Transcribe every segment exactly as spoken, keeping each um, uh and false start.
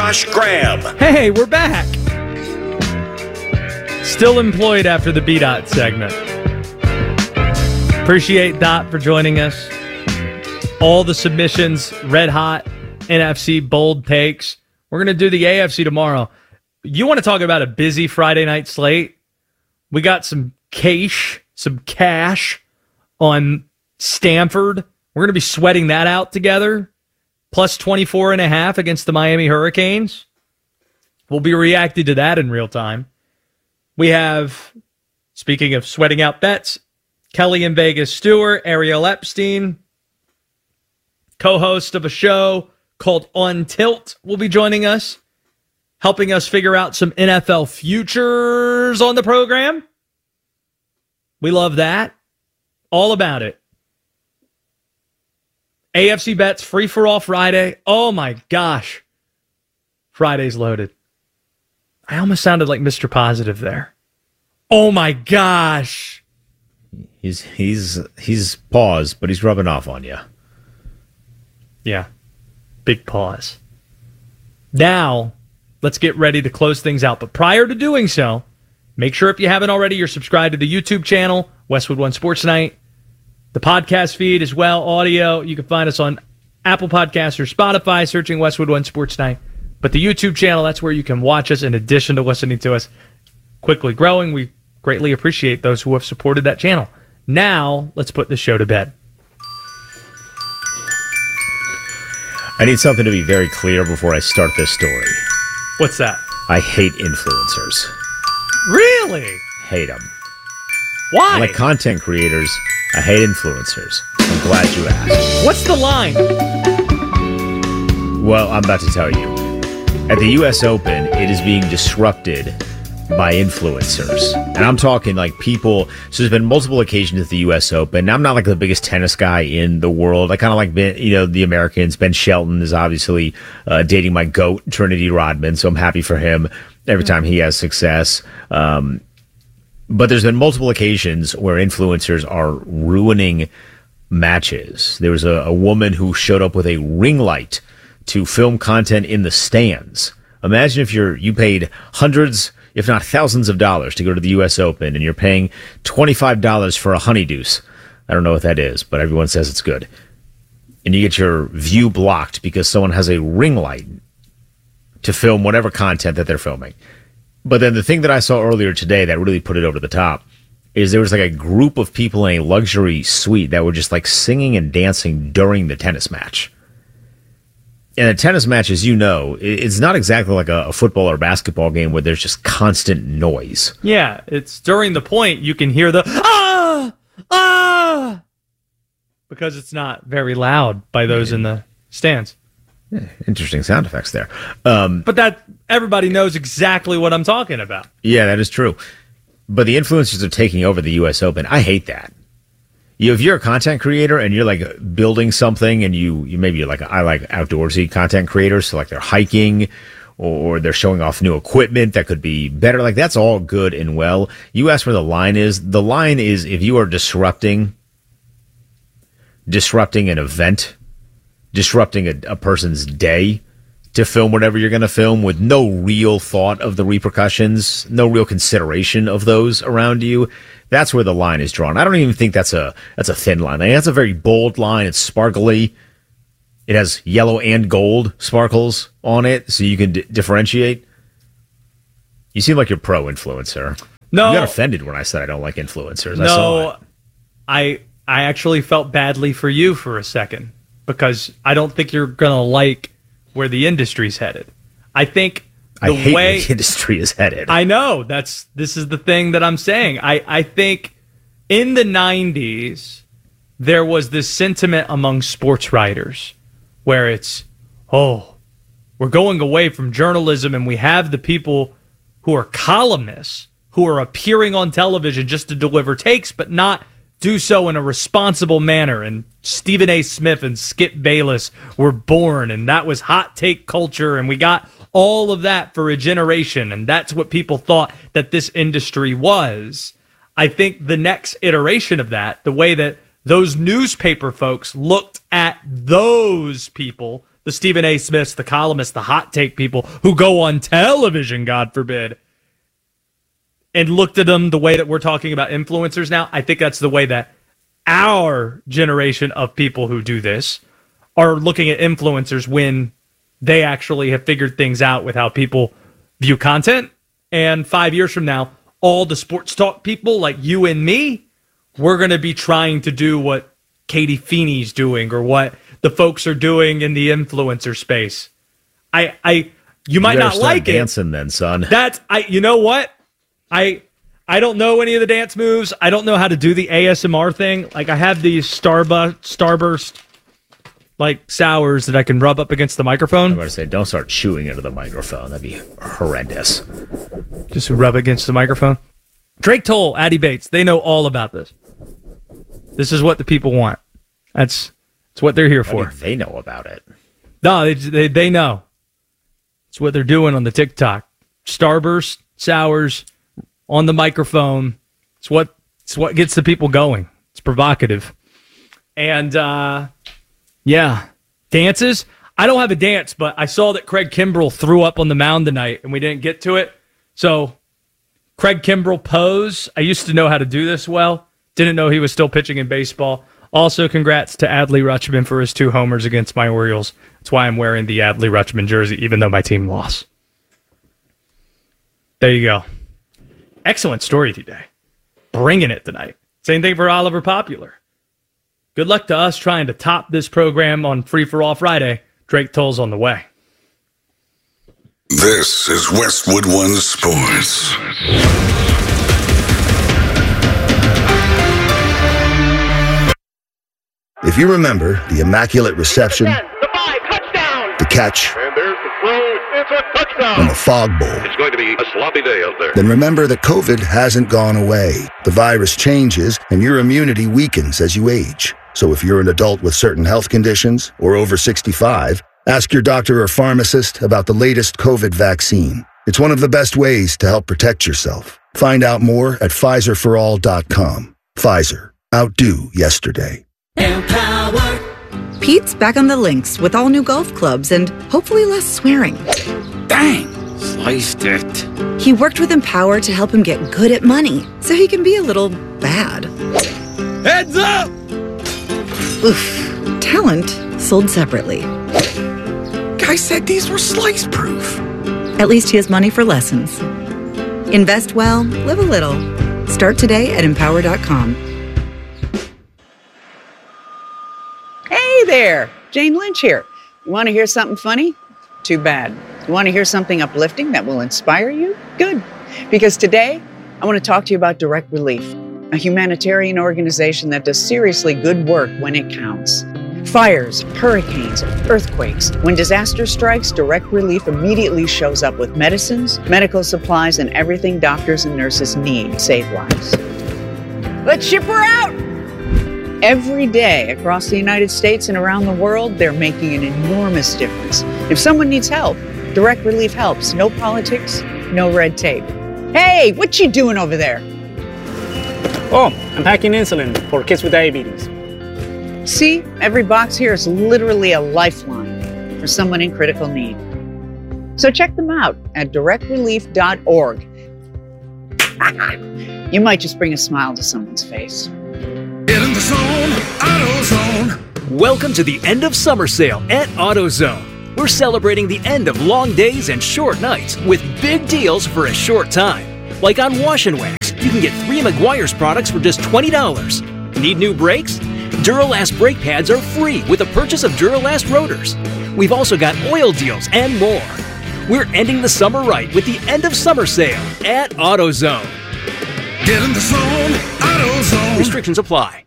Josh Graham. Hey, we're back. Still employed after the B-Dot segment. Appreciate Dot for joining us. All the submissions, red hot, N F C, bold takes. We're going to do the A F C tomorrow. You want to talk about a busy Friday night slate? We got some cash, some cash on Stanford. We're going to be sweating that out together. Plus twenty-four and a half against the Miami Hurricanes. We'll be reacting to that in real time. We have, speaking of sweating out bets, Kelly and Vegas Stewart, Ariel Epstein, co-host of a show called On Tilt, will be joining us, helping us figure out some N F L futures on the program. We love that. All about it. A F C bets, free for all Friday. Oh my gosh. Friday's loaded. I almost sounded like Mister Positive there. Oh my gosh. He's he's he's paused, but he's rubbing off on you. Yeah. Big pause. Now, let's get ready to close things out. But prior to doing so, make sure if you haven't already, you're subscribed to the YouTube channel, Westwood One Sports Night. The podcast feed as well, audio. You can find us on Apple Podcasts or Spotify, searching Westwood One Sports Night. But the YouTube channel, that's where you can watch us in addition to listening to us. Quickly growing. We greatly appreciate those who have supported that channel. Now, let's put the show to bed. I need something to be very clear before I start this story. What's that? I hate influencers. Really? Hate them. Why? I like content creators. I hate influencers. I'm glad you asked. What's the line? Well, I'm about to tell you. At the U S Open, it is being disrupted by influencers. And I'm talking like people, so there's been multiple occasions at the U S Open. I'm not like the biggest tennis guy in the world. I kind of like, Ben, you know, the Americans. Ben Shelton is obviously uh, dating my GOAT, Trinity Rodman, so I'm happy for him every time he has success. Um, but there's been multiple occasions where influencers are ruining matches. There was a, a woman who showed up with a ring light to film content in the stands. Imagine if you're you paid hundreds, if not thousands of dollars to go to the U S Open, and you're paying twenty-five dollars for a honeydeuce. I don't know what that is, but everyone says it's good. And you get your view blocked because someone has a ring light to film whatever content that they're filming. But then the thing that I saw earlier today that really put it over the top is there was like a group of people in a luxury suite that were just like singing and dancing during the tennis match. And a tennis match, as you know, it's not exactly like a, a football or basketball game where there's just constant noise. Yeah, it's during the point you can hear the ah, ah, because it's not very loud by those in the stands. Yeah, interesting sound effects there. Um, but that everybody knows exactly what I'm talking about. Yeah, that is true. But the influencers are taking over the U S Open. I hate that. You, if you're a content creator and you're like building something, and you, you maybe you're like I like outdoorsy content creators, so like they're hiking or they're showing off new equipment that could be better. Like that's all good and well. You ask where the line is. The line is if you are disrupting, disrupting an event, disrupting a, a person's day to film whatever you're going to film with no real thought of the repercussions, no real consideration of those around you. That's where the line is drawn. I don't even think that's a that's a thin line. I mean, that's a very bold line. It's sparkly. It has yellow and gold sparkles on it, so you can d- differentiate. You seem like you're pro-influencer. No. You got offended when I said I don't like influencers. No, I saw it. I, I actually felt badly for you for a second because I don't think you're going to like where the industry's headed. I think the I hate way where the industry is headed. I know that's this is the thing that I'm saying. I, I think in the nineties there was this sentiment among sports writers where it's, oh, we're going away from journalism and we have the people who are columnists who are appearing on television just to deliver takes, but not do so in a responsible manner. And Stephen A. Smith and Skip Bayless were born, and that was hot take culture, and we got all of that for a generation, and that's what people thought that this industry was. I think the next iteration of that, the way that those newspaper folks looked at those people, the Stephen A. Smiths, the columnists, the hot take people who go on television, God forbid, and looked at them the way that we're talking about influencers now. I think that's the way that our generation of people who do this are looking at influencers when they actually have figured things out with how people view content. And five years from now, all the sports talk people like you and me, we're going to be trying to do what Katie Feeney's doing or what the folks are doing in the influencer space. I, I, you might you not like dancing it. Dancing then, son. That's I. You know what? I, I don't know any of the dance moves. I don't know how to do the A S M R thing. Like I have these Starburst, Starburst, like sours that I can rub up against the microphone. I'm going to say, don't start chewing into the microphone. That'd be horrendous. Just rub against the microphone. Drake Toll, Addie Bates, they know all about this. This is what the people want. That's that's what they're here for. What do they know about it? No, they, they they know. It's what they're doing on the TikTok. Starburst, sours, on the microphone. It's what it's what gets the people going. It's provocative. And uh, yeah, dances. I don't have a dance, but I saw that Craig Kimbrell threw up on the mound tonight, and we didn't get to it. So, Craig Kimbrell pose. I used to know how to do this well. Didn't know he was still pitching in baseball. Also, congrats to Adley Rutschman for his two homers against my Orioles. That's why I'm wearing the Adley Rutschman jersey, even though my team lost. There you go. Excellent story today. Bringing it tonight. Same thing for Oliver Popular. Good luck to us trying to top this program on Free for All Friday. Drake Toll's on the way. This is Westwood One Sports. If you remember the immaculate reception, the five, touchdown, the catch, and there's the throw, it's a touchdown, and the fog bowl, it's going to be a sloppy day out there. then remember that COVID hasn't gone away. The virus changes, and your immunity weakens as you age. So if you're an adult with certain health conditions or over sixty-five, ask your doctor or pharmacist about the latest COVID vaccine. It's one of the best ways to help protect yourself. Find out more at Pfizer for all dot com. Pfizer. Outdo yesterday. Empower. Pete's back on the links with all new golf clubs and hopefully less swearing. Dang, sliced it. He worked with Empower to help him get good at money so he can be a little bad. Heads up! Oof. Talent sold separately. Guy said these were slice proof. At least he has money for lessons. Invest well, live a little. Start today at empower dot com. Hey there, Jane Lynch here. You want to hear something funny? Too bad. You want to hear something uplifting that will inspire you? Good. Because today, I want to talk to you about Direct Relief, a humanitarian organization that does seriously good work when it counts. Fires, hurricanes, earthquakes. When disaster strikes, Direct Relief immediately shows up with medicines, medical supplies, and everything doctors and nurses need to save lives. Let's ship her out! Every day across the United States and around the world, they're making an enormous difference. If someone needs help, Direct Relief helps. No politics, no red tape. Hey, what you doing over there? Oh, I'm packing insulin for kids with diabetes. See, every box here is literally a lifeline for someone in critical need. So check them out at direct relief dot org. You might just bring a smile to someone's face. Get in the zone, AutoZone. Welcome to the end of summer sale at AutoZone. We're celebrating the end of long days and short nights with big deals for a short time. Like on Wash and Wax, you can get three Meguiar's products for just twenty dollars. Need new brakes? Duralast brake pads are free with the purchase of Duralast rotors. We've also got oil deals and more. We're ending the summer right with the end of summer sale at AutoZone. Get in the zone, AutoZone. Restrictions apply.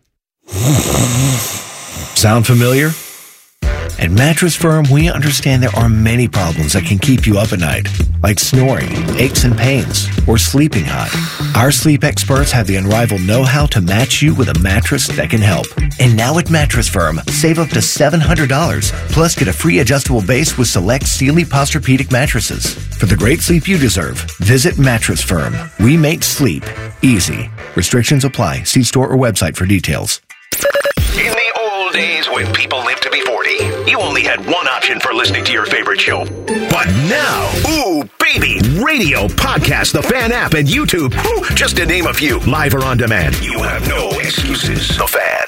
Sound familiar? At Mattress Firm, we understand there are many problems that can keep you up at night, like snoring, aches and pains, or sleeping hot. Our sleep experts have the unrivaled know-how to match you with a mattress that can help. And now at Mattress Firm, save up to seven hundred dollars, plus get a free adjustable base with select Sealy Posturepedic mattresses. For the great sleep you deserve, visit Mattress Firm. We make sleep easy. Restrictions apply. See store or website for details. In the old days when people live to be forty. You only had one option for listening to your favorite show. But now, ooh, baby, radio, podcast, the Fan app, and YouTube, whew, just to name a few, live or on demand. You have no excuses. The Fan.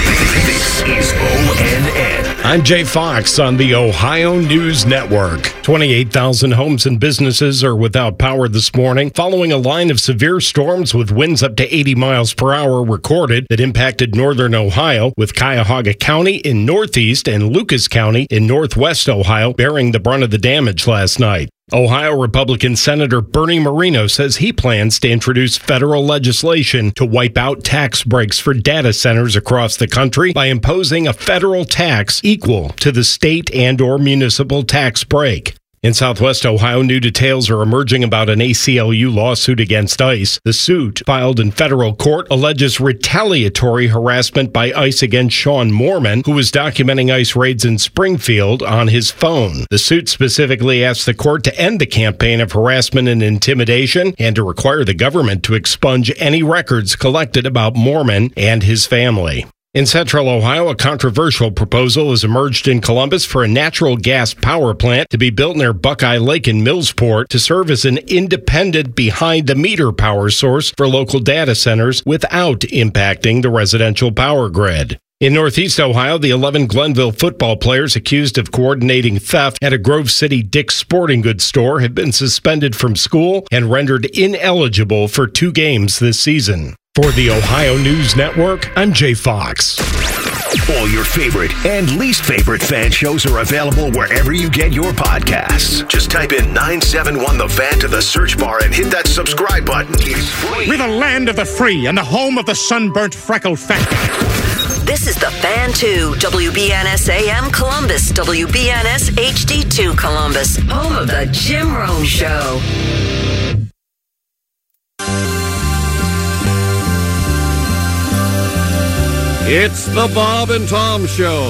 This is O N N. I'm Jay Fox on the Ohio News Network. twenty-eight thousand homes and businesses are without power this morning following a line of severe storms with winds up to eighty miles per hour recorded that impacted northern Ohio, with Cuyahoga County in northeast and Lucas County in northwest Ohio bearing the brunt of the damage last night. Ohio Republican Senator Bernie Moreno says he plans to introduce federal legislation to wipe out tax breaks for data centers across the country by imposing a federal tax equal to the state and or municipal tax break. In Southwest Ohio, new details are emerging about an A C L U lawsuit against ICE. The suit, filed in federal court, alleges retaliatory harassment by ICE against Sean Moorman, who was documenting ICE raids in Springfield on his phone. The suit specifically asks the court to end the campaign of harassment and intimidation and to require the government to expunge any records collected about Moorman and his family. In Central Ohio, a controversial proposal has emerged in Columbus for a natural gas power plant to be built near Buckeye Lake in Millsport to serve as an independent behind-the-meter power source for local data centers without impacting the residential power grid. In Northeast Ohio, the eleven Glenville football players accused of coordinating theft at a Grove City Dick's Sporting Goods store have been suspended from school and rendered ineligible for two games this season. For the Ohio News Network, I'm Jay Fox. All your favorite and least favorite fan shows are available wherever you get your podcasts. Just type in nine seven one The Fan to the search bar and hit that subscribe button. It's free. We're the land of the free and the home of the sunburnt freckled fat. This is The Fan two, W B N S A M Columbus, W B N S H D two Columbus, home of the Jim Rome Show. It's the Bob and Tom Show.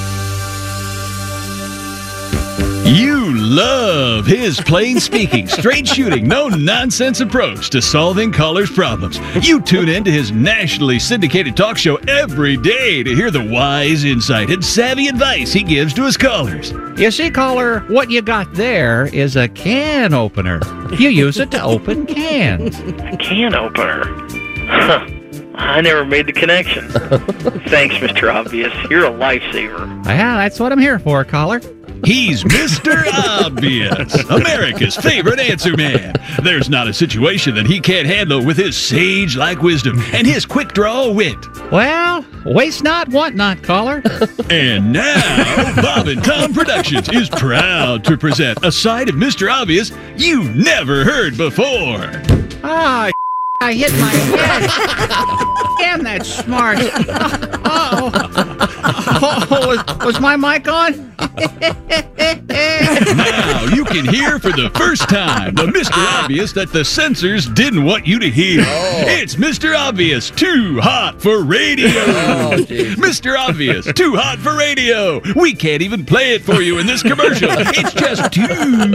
You love his plain speaking, straight shooting, no nonsense approach to solving callers' problems. You tune in to his nationally syndicated talk show every day to hear the wise insight and savvy advice he gives to his callers. You see, caller, what you got there is a can opener. You use it to open cans. A can opener? Huh. I never made the connection. Thanks, Mister Obvious. You're a lifesaver. Yeah, that's what I'm here for, caller. He's Mister Obvious, America's favorite answer man. There's not a situation that he can't handle with his sage-like wisdom and his quick-draw wit. Well, waste not, want not, caller. And now, Bob and Tom Productions is proud to present a side of Mister Obvious you never heard before. Ah, I hit my head. Damn, that's smart. Oh, oh, oh was, was my mic on? Now you can hear for the first time the Mister Obvious that the censors didn't want you to hear. Oh. It's Mister Obvious, too hot for radio. Oh, Mister Obvious, too hot for radio. We can't even play it for you in this commercial. It's just too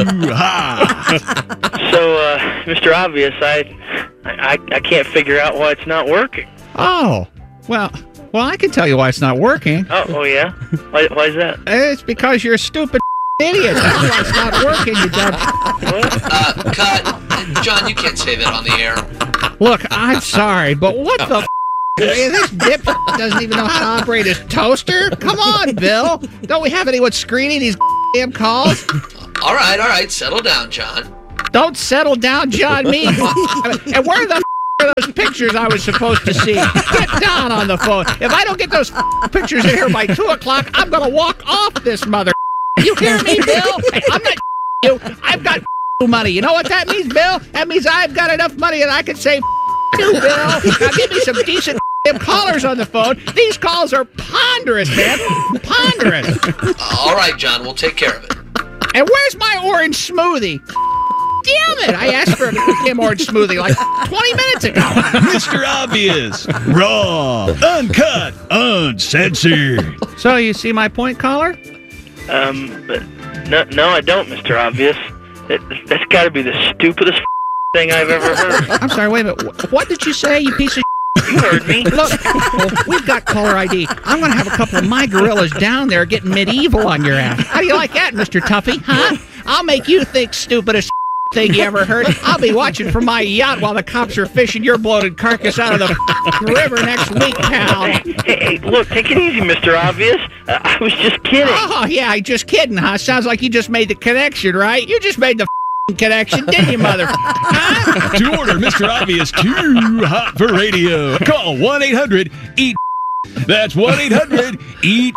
hot. So, uh, Mister Obvious, I... I, I can't figure out why it's not working. Oh, well, well, I can tell you why it's not working. Oh, oh yeah? Why, why is that? It's because you're a stupid idiot. That's why it's not working, you dumb... Uh, cut. John, you can't say that on the air. Look, I'm sorry, but what the f***? This dip doesn't even know how to operate his toaster? Come on, Bill. Don't we have anyone screening these damn calls? All right, all right, settle down, John. Don't settle down, John, me. And where the f*** are those pictures I was supposed to see? Get down on the phone. If I don't get those f- pictures in here by two o'clock, I'm going to walk off this mother. You hear me, Bill? I'm not you. I've got money. You know what that means, Bill? That means I've got enough money that I can say you, Bill. Now give me some decent callers on the phone. These calls are ponderous, man. Ponderous. All right, John, we'll take care of it. And where's my orange smoothie? Damn it! I asked for a damn orange smoothie like twenty minutes ago. Mister Obvious, raw, uncut, uncensored. So you see my point, caller? Um, but no, no, I don't, Mister Obvious. It, that's got to be the stupidest thing I've ever heard. I'm sorry. Wait a minute. What did you say? You piece of. You heard me. Look, we've got caller I D. I'm going to have a couple of my gorillas down there getting medieval on your ass. How do you like that, Mister Tuffy? Huh? I'll make you think stupidest thing you ever heard. I'll be watching from my yacht while the cops are fishing your bloated carcass out of the river next week, pal. Hey, hey, look, take it easy, Mister Obvious. Uh, I was just kidding. Oh, yeah, I just kidding, huh? Sounds like you just made the connection, right? You just made the connection, didn't you, mother? Huh? To order Mister Obvious Too Hot for Radio, call one eight hundred eat. That's one eight hundred eat.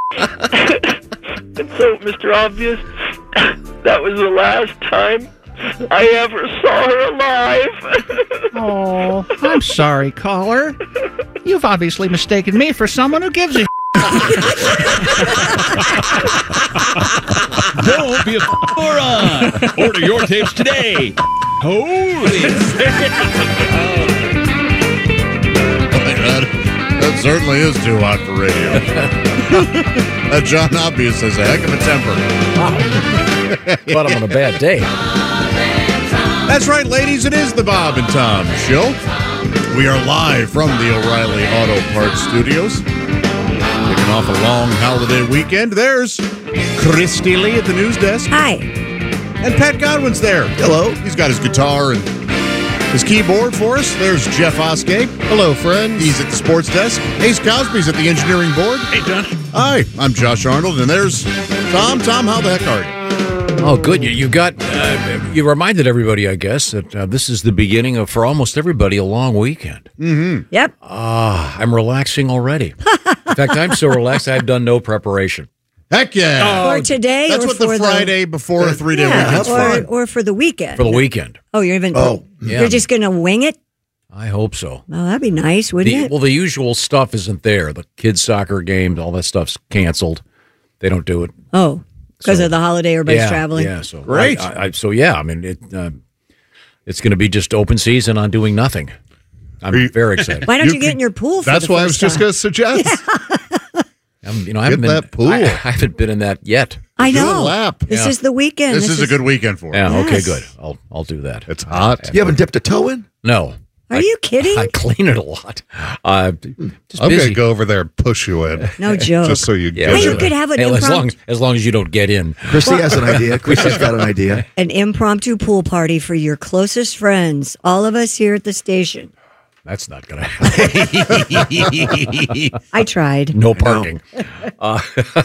And so, Mister Obvious, that was the last time I ever saw her alive. Oh, I'm sorry, caller. You've obviously mistaken me for someone who gives a Don't be a moron. Order your tapes today. Holy that, that certainly is too hot for radio. That John Obvious has a heck of a temper. Wow. But I'm on a bad day. That's right, ladies. It is the Bob and Tom Show. We are live from the O'Reilly Auto Parts Studios. Kicking off a long holiday weekend. There's Christy Lee at the news desk. Hi. And Pat Godwin's there. Hello. He's got his guitar and his keyboard for us. There's Jeff Oskay. Hello, friends. He's at the sports desk. Ace Cosby's at the engineering board. Hey, Josh. Hi, I'm Josh Arnold, and there's Tom. Tom, how the heck are you? Oh, good. You, you got, uh, you reminded everybody, I guess, that uh, this is the beginning of, for almost everybody, a long weekend. Mm-hmm. Yep. Ah, I'm relaxing already. In fact, I'm so relaxed, I've done no preparation. Heck yeah. For today That's or what for the Friday before a three-day yeah, weekend's or, for. or for the weekend. For the weekend. Oh, you're even, Oh, you're yeah. just going to wing it? I hope so. Well, that'd be nice, wouldn't The, it? well, the usual stuff isn't there. The kids' soccer games, all that stuff's canceled. They don't do it. Oh, because So- of the holiday, everybody's yeah, traveling. Yeah, so Great. I, I, so yeah, I mean, it, uh, it's going to be just open season on doing nothing. I'm you- very excited. Why don't you, get in your pool for That's the what I was first just time? going to suggest. I'm, you know, I haven't Get been, that pool. I, I haven't been in that yet. I Do a know. lap. This Yeah. is the weekend. This, is, a good weekend for you. Yeah, okay, Yes. good. I'll I'll do that. It's hot. You haven't dipped a toe in? No. Are I, you kidding? I clean it a lot. Uh, just I'm going busy. to go over there and push you in. No joke. Just so you Yeah, get Hey, you it. could have an Hey, as long impromptu, as, as long as you don't get in. Christy has an idea. Christy's got an idea. an impromptu pool party for your closest friends. All of us here at the station. That's not going to happen. I tried. No parking. Uh,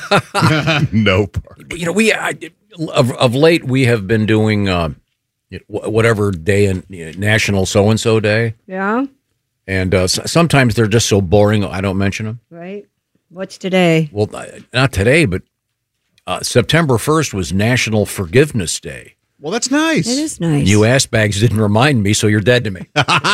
No part. you know, we I, of, of late we have been doing uh, wh- whatever day in you know, National So and So Day, Yeah. and uh, s- sometimes they're just so boring I don't mention them. Right. What's today? Well, uh, not today, but uh, September first was National Forgiveness Day. Well, that's nice. It is nice. You ass bags didn't remind me, so you're dead to me.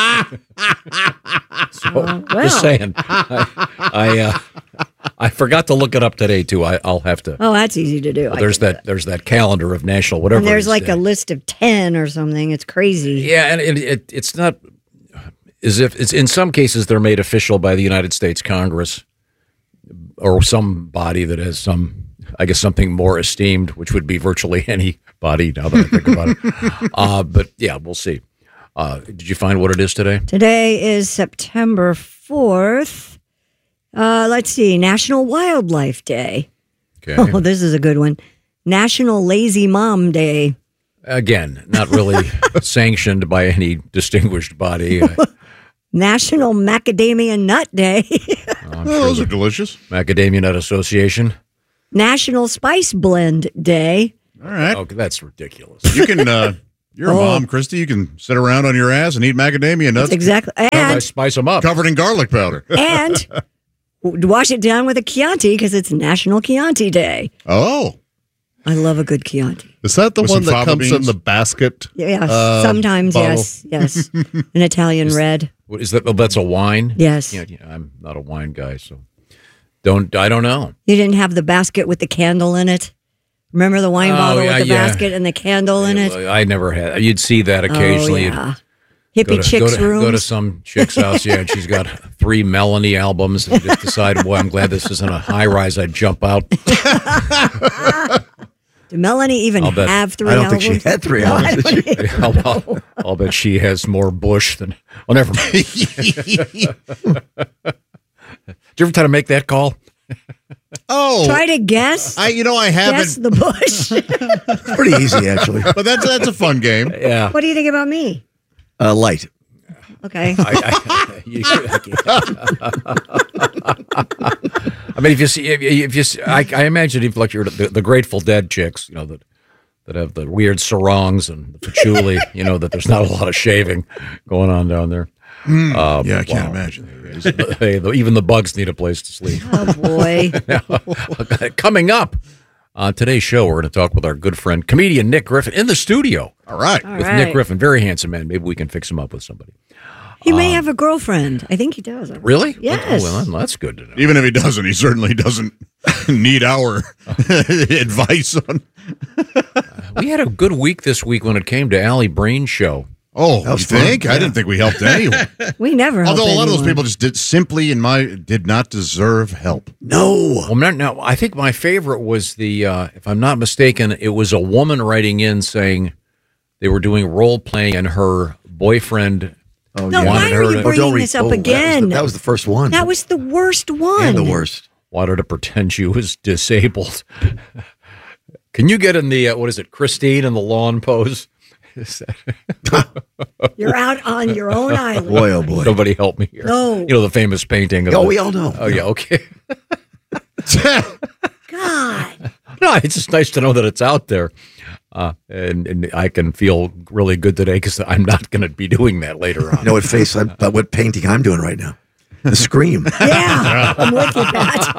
So, well. just saying. I I, uh, I forgot to look it up today too. I, I'll have to. Oh, that's easy to do. Well, I there's can do that. There's that calendar of national whatever. And it there's is like day. a list of ten or something. It's crazy. Yeah, and it, it, it's not as if it's in some cases they're made official by the United States Congress or some body that has some, I guess, something more esteemed, which would be virtually any body. Now that I think about it, uh, but yeah, we'll see. Uh, did you find what it is today? Today is September fourth. Uh, let's see. National Wildlife Day. Okay. Oh, this is a good one. National Lazy Mom Day. Again, not really sanctioned by any distinguished body. Uh, National Macadamia Nut Day. I'm Oh, those are delicious. Macadamia Nut Association. National Spice Blend Day. All right. Oh, that's ridiculous. You can, uh, you're a Oh. mom, Christy. You can sit around on your ass and eat macadamia nuts. Exactly. I And, spice them up. Covered in garlic powder. and wash it down with a Chianti because it's National Chianti Day. Oh. I love a good Chianti. Is that the With one some that fava comes in beans? the basket? Yeah, uh, sometimes, bottle? yes, yes. An Italian red. What is that? Oh, that's a wine. Yes. Yeah, yeah, I'm not a wine guy, so don't. I don't know. You didn't have the basket with the candle in it? Remember the wine Oh, bottle yeah, with the yeah. basket and the candle in it? I never had. You'd see that occasionally. Oh, yeah. You'd Hippie go to, chicks go to, rooms. Go to some chick's house, yeah, and she's got three Melanie albums, and just decide, boy, I'm glad this isn't a high rise. I'd jump out. Did Melanie even I'll bet- have three I don't albums? think she had three No, albums, I did don't she? even I'll, I'll, I'll bet she has more Bush than Oh, never mind. Did you ever try to make that call? Oh, Try to guess. I, you know, I haven't. Guess the bush. It's pretty easy, actually. But that's that's a fun game. Yeah. What do you think about me? Uh, light. Okay. I, I, you, I mean, if you see, if, if you, see, I, I imagine if like you're the, the Grateful Dead chicks, you know that that have the weird sarongs and the patchouli, you know that there's not a lot of shaving going on down there. Mm. Um, yeah, I can't wow. imagine. Hey, the, even the bugs need a place to sleep. Oh boy! Coming up on today's show, we're going to talk with our good friend comedian Nick Griffin in the studio. All right, All with right. Nick Griffin, very handsome man. Maybe we can fix him up with somebody. He may have a girlfriend. I think he does. Really? Yes. Oh, well, that's good to know. Even if he doesn't, he certainly doesn't need our advice on. We had a good week this week when it came to Allie Breen's show. Oh, you was fun. think? I Yeah. didn't think we helped anyone. We never. help Although a lot of those anyone. people just did simply, in my did not deserve help. No. Well, no, no, I think my favorite was the, uh, if I'm not mistaken, it was a woman writing in saying they were doing role playing and her boyfriend Oh, No, yeah. why are you Oh, bringing don't read- this up oh, that was the- again? That was the first one. That was the worst one. And the worst. wanted to pretend she was disabled. Can you get in the, uh, what is it, Christine in the lawn pose? Is that- You're out on your own island. Boy, oh boy. Somebody help me here. No. You know the famous painting of Oh, the- we all know. Oh, yeah, okay. God. No, it's just nice to know that it's out there. Uh, and, and I can feel really good today because I'm not going to be doing that later on. You know what face, I'm, uh, what painting I'm doing right now? The Scream. Yeah, I'm with you, Pat.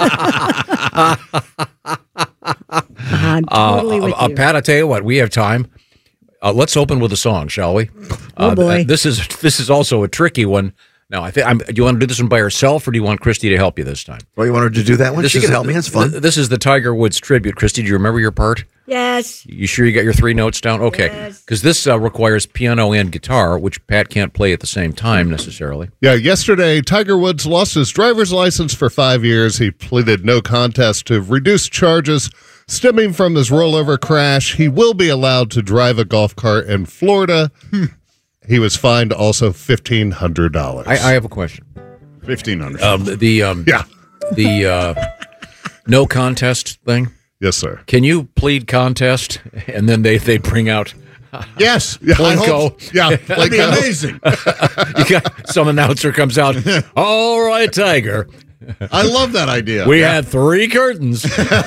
I'm totally uh, with uh, you. Pat, I tell you what, we have time. Uh, let's open with a song, shall we? Oh, Uh, boy. This is this is also a tricky one. Now, I think I'm, do you want to do this one by yourself, or do you want Christy to help you this time? Well, you want her to do that one? This She is can help me. It's fun. th- This is the Tiger Woods tribute. Christy, do you remember your part? Yes. You sure you got your three notes down? Okay, Yes. because this uh, requires piano and guitar, which Pat can't play at the same time necessarily. Yeah, yesterday, Tiger Woods lost his driver's license for five years. He pleaded no contest to reduce charges stemming from his rollover crash. He will be allowed to drive a golf cart in Florida. He was fined also fifteen hundred dollars. I, I have a question. fifteen hundred Um, the um, Yeah. the uh, no contest thing. Yes, sir. Can you plead contest, and then they, they bring out Yes. Yeah, I hope- Plinko? yeah, that'd be amazing. You got, some announcer comes out. All right, Tiger. I love that idea. We Yeah. had three curtains.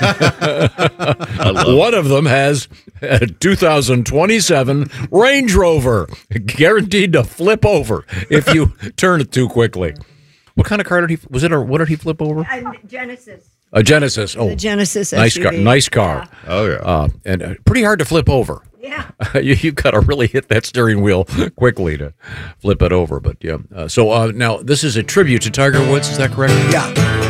One of them has a two thousand twenty-seven Range Rover, guaranteed to flip over if you turn it too quickly. What kind of car did he? Was it a? What did he flip over? Genesis. A Genesis. Oh, The Genesis nice S U V. car. Nice car. Oh, yeah. Uh, and uh, pretty hard to flip over. Yeah. you, you've got to really hit that steering wheel quickly to flip it over. But yeah. Uh, so uh, now this is a tribute to Tiger Woods. Is that correct? Yeah.